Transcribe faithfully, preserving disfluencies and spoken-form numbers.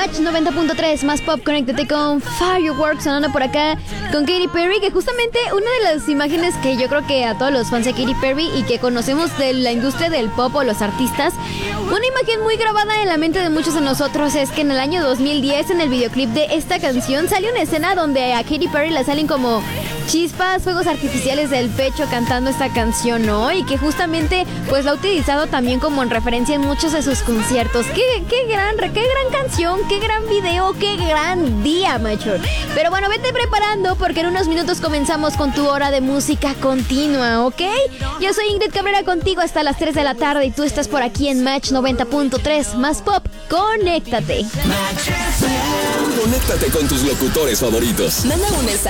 Match noventa punto tres, más pop, conéctate con Fireworks sonando por acá con Katy Perry, que justamente una de las imágenes que yo creo que a todos los fans de Katy Perry y que conocemos de la industria del pop o los artistas, una imagen muy grabada en la mente de muchos de nosotros es que en el año dos mil diez, en el videoclip de esta canción, sale una escena donde a Katy Perry le salen como chispas, fuegos artificiales del pecho cantando esta canción, ¿no? Y que justamente pues la ha utilizado también como en referencia en muchos de sus conciertos. Qué, qué gran, qué gran canción, qué gran video, qué gran día, macho. Pero bueno, vete preparando porque en unos minutos comenzamos con tu hora de música continua, ¿ok? Yo soy Ingrid Cabrera contigo hasta las tres de la tarde y tú estás por aquí en Match noventa punto tres, más pop, conéctate. Conéctate con tus locutores favoritos. Manda un mensaje